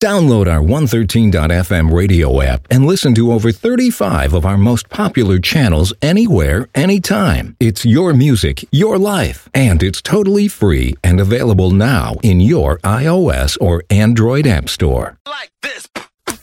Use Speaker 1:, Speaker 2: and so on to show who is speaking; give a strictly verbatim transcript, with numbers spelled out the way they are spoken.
Speaker 1: Download our one thirteen dot f m radio app and listen to over thirty-five of our most popular channels anywhere, anytime. It's your music, your life, and it's totally free and available now in your iOS or Android app store.
Speaker 2: Like this.